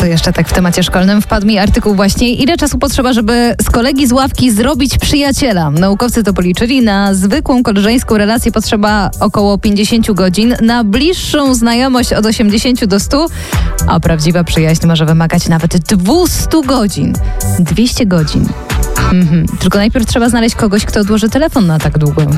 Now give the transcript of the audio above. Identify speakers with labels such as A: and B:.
A: To jeszcze tak w temacie szkolnym wpadł mi artykuł właśnie, ile czasu potrzeba, żeby z kolegi z ławki zrobić przyjaciela. Naukowcy to policzyli, na zwykłą koleżeńską relację potrzeba około 50 godzin, na bliższą znajomość od 80 do 100, a prawdziwa przyjaźń może wymagać nawet 200 godzin. 200 godzin. Tylko najpierw trzeba znaleźć kogoś, kto odłoży telefon na tak długo.